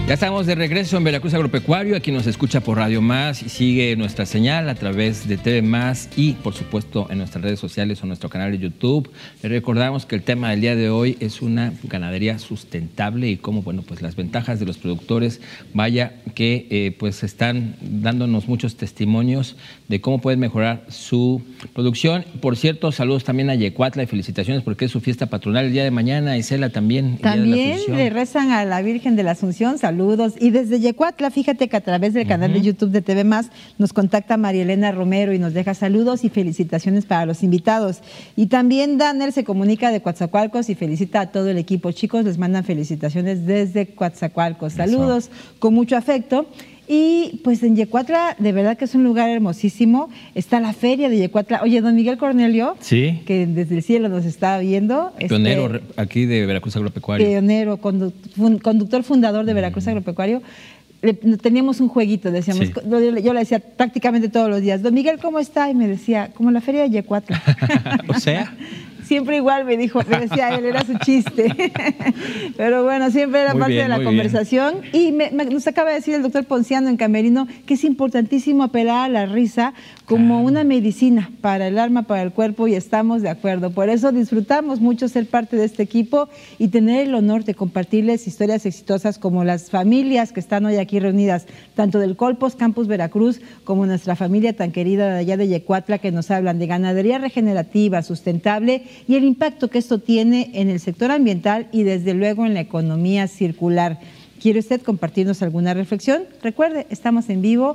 Ya estamos de regreso en Veracruz Agropecuario. Aquí nos escucha por Radio Más y sigue nuestra señal a través de TV Más y, por supuesto, en nuestras redes sociales o nuestro canal de YouTube. Les recordamos que el tema del día de hoy es una ganadería sustentable y cómo, bueno, pues las ventajas de los productores, vaya que pues están dándonos muchos testimonios de cómo pueden mejorar su producción. Por cierto, saludos también a Yecuatla y felicitaciones porque es su fiesta patronal el día de mañana. Isela también. También le rezan a la Virgen de la Asunción. Saludos. Y desde Yecuatla, fíjate que a través del canal de YouTube de TV Más nos contacta María Elena Romero y nos deja saludos y felicitaciones para los invitados. Y también Danner se comunica de Coatzacoalcos y felicita a todo el equipo. Chicos, les mandan felicitaciones desde Coatzacoalcos. Saludos con mucho afecto. Y pues en Yecuatla, de verdad que es un lugar hermosísimo. Está la feria de Yecuatla. Oye, don Miguel Cornelio, sí, que desde el cielo nos está viendo. Pionero aquí de Veracruz Agropecuario. Pionero, conductor fundador de Veracruz Agropecuario. Teníamos un jueguito, decíamos, yo le decía prácticamente todos los días, don Miguel, ¿cómo está? Y me decía, como la feria de Yecuatla. O sea... Siempre igual me decía él, era su chiste. Pero bueno, siempre era parte de la conversación. Y nos acaba de decir el doctor Ponciano en Camerino que es importantísimo apelar a la risa como una medicina para el alma, para el cuerpo, y estamos de acuerdo. Por eso disfrutamos mucho ser parte de este equipo y tener el honor de compartirles historias exitosas como las familias que están hoy aquí reunidas, tanto del Colpos Campus Veracruz como nuestra familia tan querida de allá de Yecuatla, que nos hablan de ganadería regenerativa, sustentable, y el impacto que esto tiene en el sector ambiental y desde luego en la economía circular. ¿Quiere usted compartirnos alguna reflexión? Recuerde, estamos en vivo,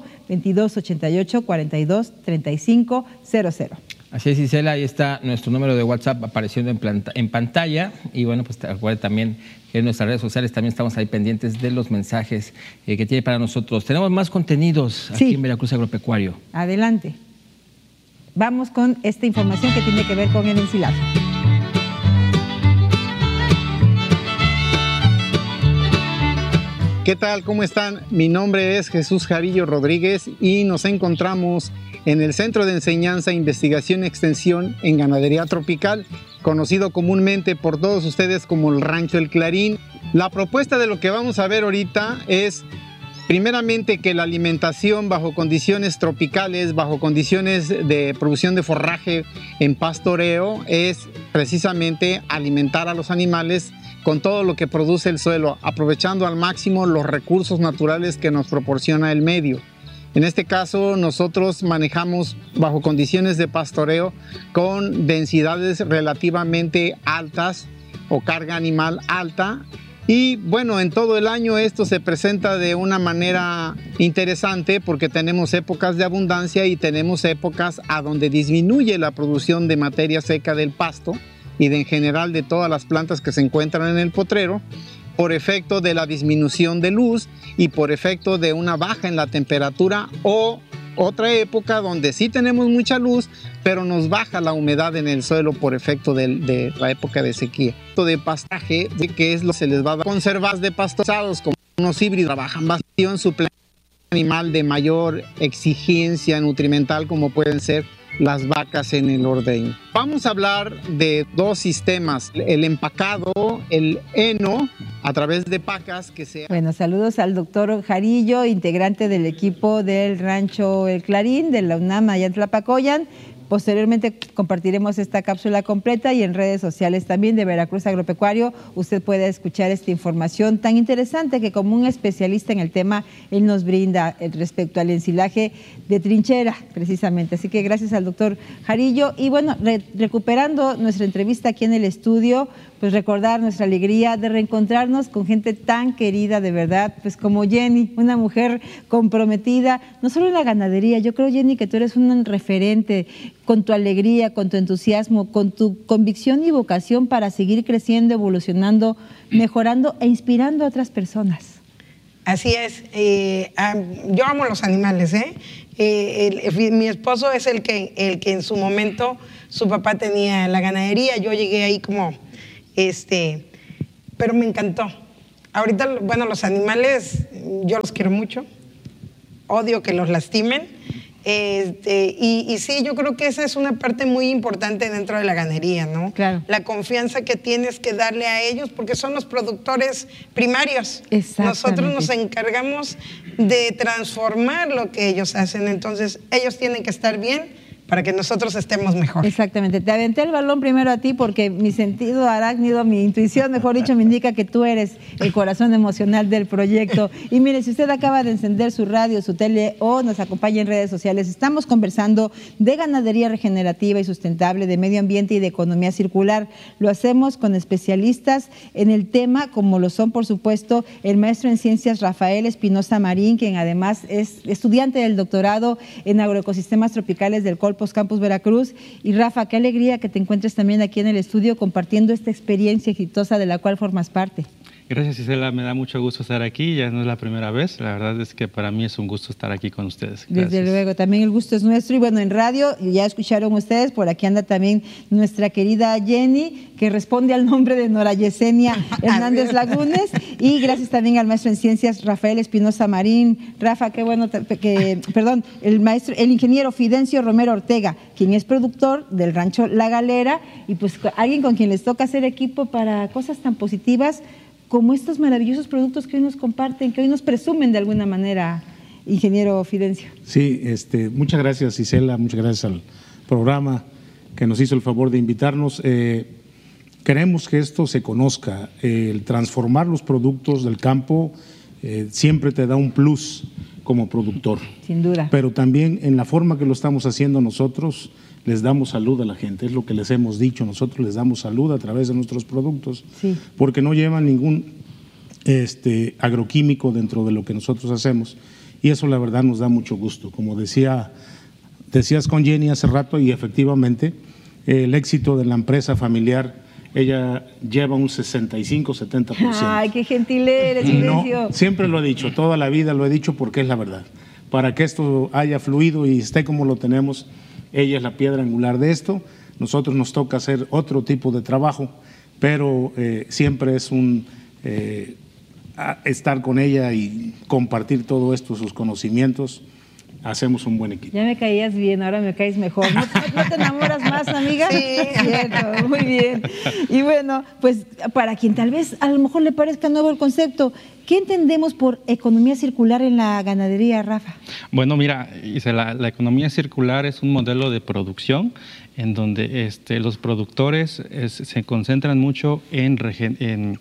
2288-423500. Así es, Isela, ahí está nuestro número de WhatsApp apareciendo en pantalla. Y bueno, pues recuerde también que en nuestras redes sociales también estamos ahí pendientes de los mensajes que tiene para nosotros. Tenemos más contenidos aquí en Veracruz Agropecuario. Adelante. Vamos con esta información que tiene que ver con el ensilado. ¿Qué tal? ¿Cómo están? Mi nombre es Jesús Jarillo Rodríguez y nos encontramos en el Centro de Enseñanza, Investigación y Extensión en Ganadería Tropical, conocido comúnmente por todos ustedes como el Rancho El Clarín. La propuesta de lo que vamos a ver ahorita es primeramente que la alimentación bajo condiciones tropicales, bajo condiciones de producción de forraje en pastoreo, es precisamente alimentar a los animales con todo lo que produce el suelo, aprovechando al máximo los recursos naturales que nos proporciona el medio. En este caso, nosotros manejamos bajo condiciones de pastoreo con densidades relativamente altas o carga animal alta. Y bueno, en todo el año esto se presenta de una manera interesante porque tenemos épocas de abundancia y tenemos épocas a donde disminuye la producción de materia seca del pasto y en general de todas las plantas que se encuentran en el potrero por efecto de la disminución de luz y por efecto de una baja en la temperatura, o otra época donde sí tenemos mucha luz, pero nos baja la humedad en el suelo por efecto de la época de sequía. Esto de pastaje, que es lo que se les va a dar conservas de pastosados, como unos híbridos, trabajan bastante en su animal de mayor exigencia nutrimental, como pueden ser las vacas en el ordeño. Vamos a hablar de dos sistemas, el empacado, el heno, a través de pacas que se... Bueno, saludos al doctor Jarillo, integrante del equipo del Rancho El Clarín, de la UNAM allá en Tlapacoyan. Posteriormente compartiremos esta cápsula completa y en redes sociales también de Veracruz Agropecuario usted puede escuchar esta información tan interesante que como un especialista en el tema, él nos brinda respecto al ensilaje de trinchera precisamente. Así que gracias al doctor Jarillo. Y bueno, recuperando nuestra entrevista aquí en el estudio, pues recordar nuestra alegría de reencontrarnos con gente tan querida de verdad, pues como Jenny, una mujer comprometida, no solo en la ganadería. Yo creo, Jenny, que tú eres un referente con tu alegría, con tu entusiasmo, con tu convicción y vocación para seguir creciendo, evolucionando, mejorando e inspirando a otras personas. Así es. Yo amo los animales, mi esposo es el que en su momento su papá tenía la ganadería. Yo llegué ahí como pero me encantó. Ahorita, bueno, los animales yo los quiero mucho, odio que los lastimen Y sí, yo creo que esa es una parte muy importante dentro de la ganadería, ¿no? Claro. La confianza que tienes que darle a ellos porque son los productores primarios. Nosotros nos encargamos de transformar lo que ellos hacen, entonces ellos tienen que estar bien para que nosotros estemos mejor. Exactamente. Te aventé el balón primero a ti porque mi sentido arácnido, mi intuición, mejor dicho, me indica que tú eres el corazón emocional del proyecto. Y mire, si usted acaba de encender su radio, su tele o nos acompaña en redes sociales, estamos conversando de ganadería regenerativa y sustentable, de medio ambiente y de economía circular. Lo hacemos con especialistas en el tema, como lo son, por supuesto, el maestro en ciencias Rafael Espinosa Marín, quien además es estudiante del doctorado en agroecosistemas tropicales del Colpos Campus Veracruz. Y Rafa, qué alegría que te encuentres también aquí en el estudio compartiendo esta experiencia exitosa de la cual formas parte. Gracias, Isela, me da mucho gusto estar aquí, ya no es la primera vez, la verdad es que para mí es un gusto estar aquí con ustedes. Gracias. Desde luego, también el gusto es nuestro y bueno, en radio ya escucharon ustedes, por aquí anda también nuestra querida Jenny, que responde al nombre de Nora Yesenia Hernández Lagunes, y gracias también al maestro en ciencias Rafael Espinosa Marín. Rafa, qué bueno el ingeniero Fidencio Romero Ortega, quien es productor del rancho La Galera, y pues alguien con quien les toca hacer equipo para cosas tan positivas como estos maravillosos productos que hoy nos comparten, que hoy nos presumen de alguna manera, ingeniero Fidencio. Sí, muchas gracias, Isela, muchas gracias al programa que nos hizo el favor de invitarnos. Queremos que esto se conozca, el transformar los productos del campo siempre te da un plus como productor. Sin duda. Pero también en la forma que lo estamos haciendo nosotros, les damos salud a la gente, es lo que les hemos dicho, nosotros les damos salud a través de nuestros productos, sí, porque no llevan ningún agroquímico dentro de lo que nosotros hacemos, y eso la verdad nos da mucho gusto. Como decías con Jenny hace rato, y efectivamente el éxito de la empresa familiar, ella lleva un 65-70%. ¡Ay, qué gentil eres, Fidencio! No, siempre lo he dicho, toda la vida lo he dicho porque es la verdad. Para que esto haya fluido y esté como lo tenemos, ella es la piedra angular de esto. Nosotros nos toca hacer otro tipo de trabajo, pero siempre es estar con ella y compartir todo esto, sus conocimientos. Hacemos un buen equipo. Ya me caías bien, ahora me caes mejor. ¿No te enamoras más, amiga? Sí. Cierto, muy bien. Y bueno, pues para quien tal vez a lo mejor le parezca nuevo el concepto, ¿qué entendemos por economía circular en la ganadería, Rafa? Bueno, mira, la economía circular es un modelo de producción en donde los productores se concentran mucho en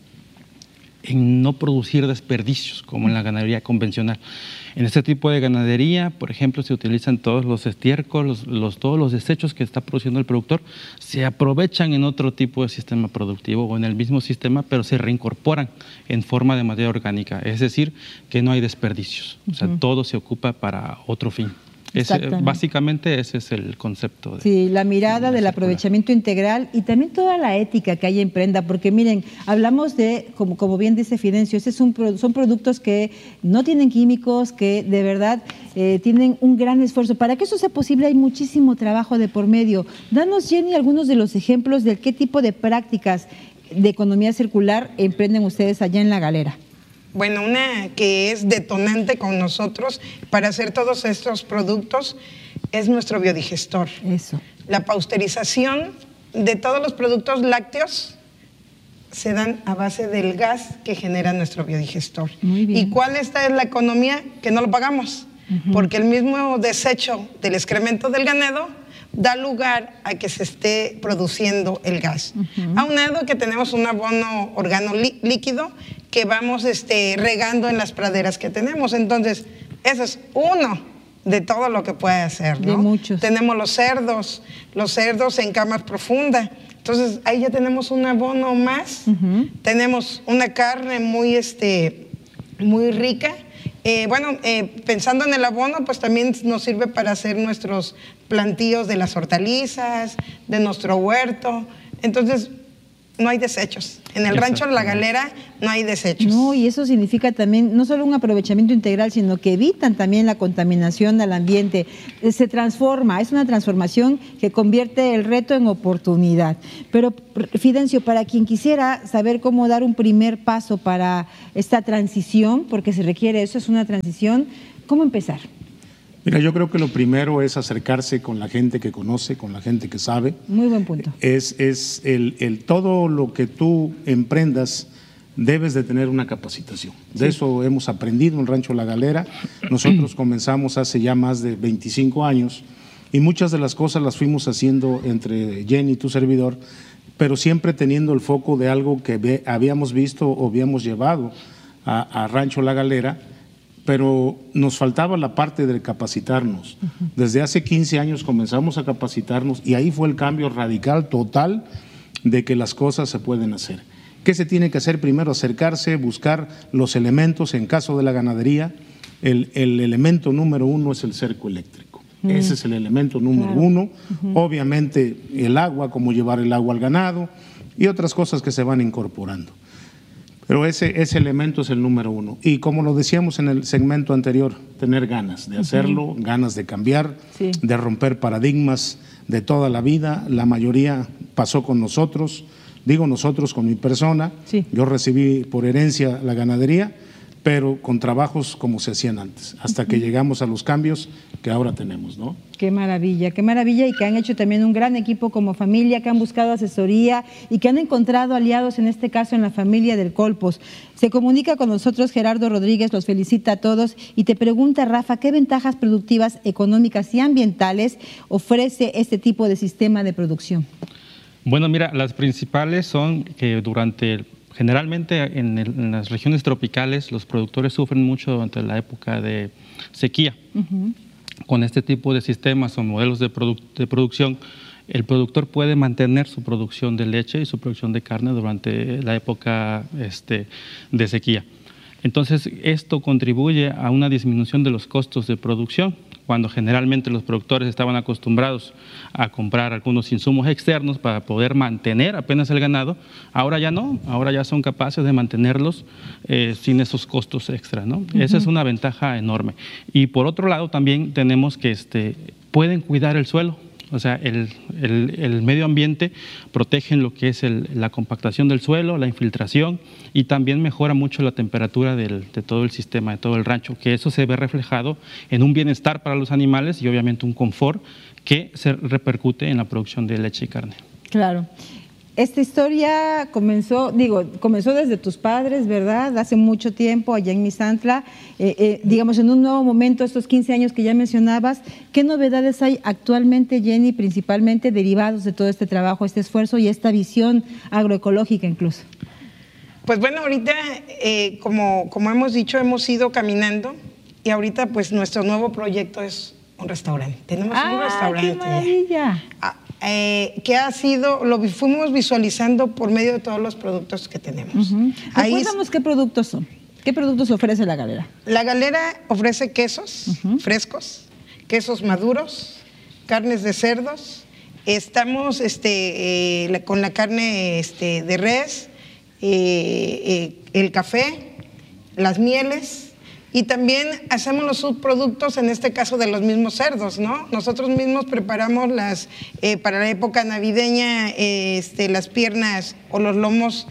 no producir desperdicios como en la ganadería convencional. En este tipo de ganadería, por ejemplo, se utilizan todos los estiércoles, todos los desechos que está produciendo el productor, se aprovechan en otro tipo de sistema productivo o en el mismo sistema, pero se reincorporan en forma de materia orgánica. Es decir, que no hay desperdicios. O sea, todo se ocupa para otro fin. Básicamente ese es el concepto. Sí, la mirada del aprovechamiento integral y también toda la ética que hay en Prenda, porque miren, hablamos de, como bien dice Fidencio, son productos que no tienen químicos, que de verdad tienen un gran esfuerzo. Para que eso sea posible hay muchísimo trabajo de por medio. Danos, Jenny, algunos de los ejemplos de qué tipo de prácticas de economía circular emprenden ustedes allá en La Galera. Bueno, una que es detonante con nosotros para hacer todos estos productos es nuestro biodigestor. Eso. La pasteurización de todos los productos lácteos se dan a base del gas que genera nuestro biodigestor. Muy bien. ¿Y cuál esta es la economía? Que no lo pagamos, porque el mismo desecho del excremento del ganado da lugar a que se esté produciendo el gas. Aunado que tenemos un abono organolíquido que vamos regando en las praderas que tenemos. Entonces, eso es uno de todo lo que puede hacer, ¿no? De muchos. Tenemos los cerdos en camas profundas. Entonces, ahí ya tenemos un abono más. Tenemos una carne muy rica. Pensando en el abono, pues también nos sirve para hacer nuestros plantíos de las hortalizas, de nuestro huerto. Entonces, no hay desechos. En el rancho La Galera no hay desechos. No, y eso significa también no solo un aprovechamiento integral, sino que evitan también la contaminación al ambiente. Se transforma, es una transformación que convierte el reto en oportunidad. Pero, Fidencio, para quien quisiera saber cómo dar un primer paso para esta transición, porque se requiere eso, es una transición, ¿cómo empezar? Mira, yo creo que lo primero es acercarse con la gente que conoce, con la gente que sabe. Muy buen punto. Es todo lo que tú emprendas, debes de tener una capacitación. De eso hemos aprendido en Rancho La Galera. Nosotros comenzamos hace ya más de 25 años y muchas de las cosas las fuimos haciendo entre Jenny y tu servidor, pero siempre teniendo el foco de algo que habíamos visto o habíamos llevado a Rancho La Galera, pero nos faltaba la parte de capacitarnos. Desde hace 15 años comenzamos a capacitarnos y ahí fue el cambio radical, total, de que las cosas se pueden hacer. ¿Qué se tiene que hacer? Primero acercarse, buscar los elementos. En caso de la ganadería, el elemento número 1 es el cerco eléctrico. Ese es el elemento número 1. Obviamente el agua, cómo llevar el agua al ganado y otras cosas que se van incorporando. Pero ese elemento es el número 1. Y como lo decíamos en el segmento anterior, tener ganas de hacerlo, ganas de cambiar, de romper paradigmas de toda la vida. La mayoría pasó con nosotros, digo nosotros con mi persona. Yo recibí por herencia la ganadería, pero con trabajos como se hacían antes, hasta que llegamos a los cambios que ahora tenemos, ¿no? Qué maravilla, y que han hecho también un gran equipo como familia, que han buscado asesoría y que han encontrado aliados, en este caso en la familia del Colpos. Se comunica con nosotros Gerardo Rodríguez, los felicita a todos y te pregunta, Rafa, ¿qué ventajas productivas, económicas y ambientales ofrece este tipo de sistema de producción? Bueno, mira, las principales son que generalmente en las regiones tropicales los productores sufren mucho durante la época de sequía. Con este tipo de sistemas o modelos de producción, el productor puede mantener su producción de leche y su producción de carne durante la época de sequía. Entonces, esto contribuye a una disminución de los costos de producción. Cuando generalmente los productores estaban acostumbrados a comprar algunos insumos externos para poder mantener apenas el ganado, ahora ya no, ahora ya son capaces de mantenerlos sin esos costos extra, ¿no? Esa es una ventaja enorme. Y por otro lado también tenemos que pueden cuidar el suelo. O sea, el medio ambiente protege lo que es la compactación del suelo, la infiltración, y también mejora mucho la temperatura de todo el sistema, de todo el rancho, que eso se ve reflejado en un bienestar para los animales y obviamente un confort que se repercute en la producción de leche y carne. Claro. Esta historia comenzó desde tus padres, ¿verdad? Hace mucho tiempo allá en Misantla, digamos en un nuevo momento, estos 15 años que ya mencionabas. ¿Qué novedades hay actualmente, Jenny, principalmente derivados de todo este trabajo, este esfuerzo y esta visión agroecológica incluso? Pues bueno, ahorita, como hemos dicho, hemos ido caminando y ahorita pues nuestro nuevo proyecto es un restaurante. Tenemos un restaurante. ¡Qué maravilla! Que ha sido, lo fuimos visualizando por medio de todos los productos que tenemos. Recuérdanos qué productos son. ¿Qué productos ofrece La Galera? La Galera ofrece quesos frescos, quesos maduros, carnes de cerdos. Estamos con la carne de res, el café, las mieles. Y también hacemos los subproductos, en este caso de los mismos cerdos, ¿no? Nosotros mismos preparamos para la época navideña las piernas o los lomos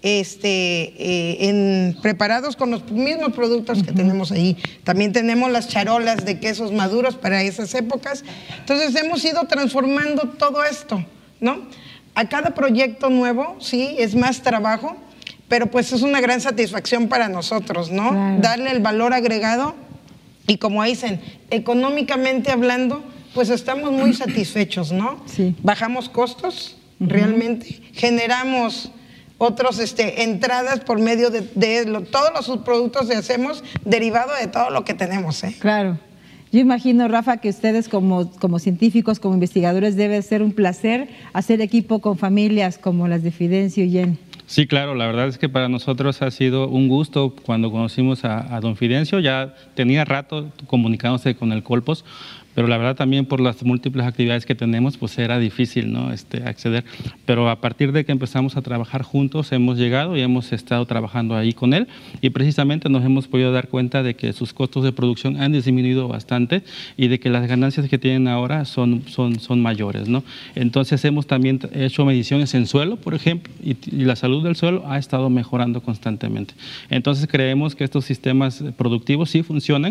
preparados con los mismos productos que tenemos ahí. También tenemos las charolas de quesos maduros para esas épocas. Entonces hemos ido transformando todo esto, ¿no? A cada proyecto nuevo, sí, es más trabajo, pero pues es una gran satisfacción para nosotros, ¿no? Claro. Darle el valor agregado y, como dicen, económicamente hablando, pues estamos muy satisfechos, ¿no? Sí. Bajamos costos, realmente, generamos otros entradas por medio de todos los subproductos que hacemos, derivado de todo lo que tenemos, ¿eh? Claro. Yo imagino, Rafa, que ustedes como científicos, como investigadores, debe ser un placer hacer equipo con familias como las de Fidencio y Jenny. Sí, claro, la verdad es que para nosotros ha sido un gusto. Cuando conocimos a don Fidencio, ya tenía rato comunicándose con el Colpos, pero la verdad también por las múltiples actividades que tenemos, pues era difícil, ¿no? Acceder. Pero a partir de que empezamos a trabajar juntos, hemos llegado y hemos estado trabajando ahí con él, y precisamente nos hemos podido dar cuenta de que sus costos de producción han disminuido bastante y de que las ganancias que tienen ahora son mayores, ¿no? Entonces hemos también hecho mediciones en suelo, por ejemplo, y la salud del suelo ha estado mejorando constantemente. Entonces creemos que estos sistemas productivos sí funcionan.